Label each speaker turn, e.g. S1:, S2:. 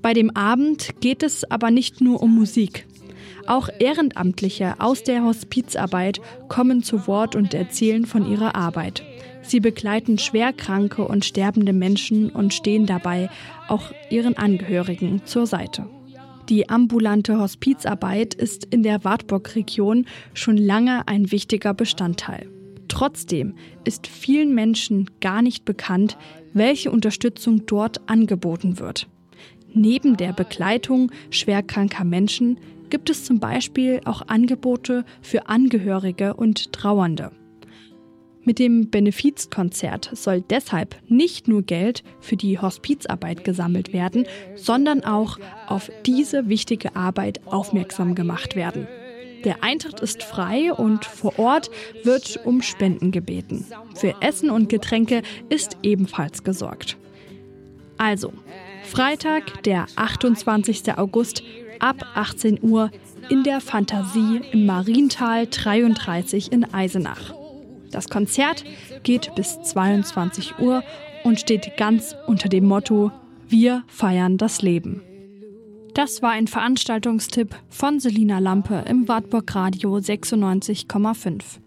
S1: Bei dem Abend geht es aber nicht nur um Musik. Auch Ehrenamtliche aus der Hospizarbeit kommen zu Wort und erzählen von ihrer Arbeit. Sie begleiten schwerkranke und sterbende Menschen und stehen dabei auch ihren Angehörigen zur Seite. Die ambulante Hospizarbeit ist in der Wartburg-Region schon lange ein wichtiger Bestandteil. Trotzdem ist vielen Menschen gar nicht bekannt, welche Unterstützung dort angeboten wird. Neben der Begleitung schwerkranker Menschen gibt es zum Beispiel auch Angebote für Angehörige und Trauernde. Mit dem Benefizkonzert soll deshalb nicht nur Geld für die Hospizarbeit gesammelt werden, sondern auch auf diese wichtige Arbeit aufmerksam gemacht werden. Der Eintritt ist frei und vor Ort wird um Spenden gebeten. Für Essen und Getränke ist ebenfalls gesorgt. Also, Freitag, der 28. August ab 18 Uhr in der Fantasie im Mariental 33 in Eisenach. Das Konzert geht bis 22 Uhr und steht ganz unter dem Motto „Wir feiern das Leben“. Das war ein Veranstaltungstipp von Selina Lampe im Wartburg Radio 96,5.